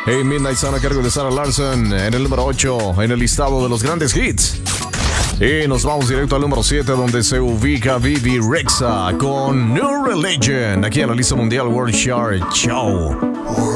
Hey, Midnight Sun a cargo de Sarah Larson en el número 8 en el listado de los grandes hits. Y nos vamos directo al número 7 donde se ubica Vivi Rexa con New Religion aquí en la lista mundial World Chart. Chao.